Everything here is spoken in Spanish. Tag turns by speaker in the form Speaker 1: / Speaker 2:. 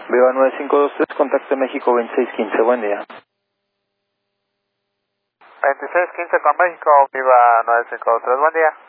Speaker 1: Viva 9523, contacto México 2615, buen día.
Speaker 2: 2615 con México, Viva 9523, buen día.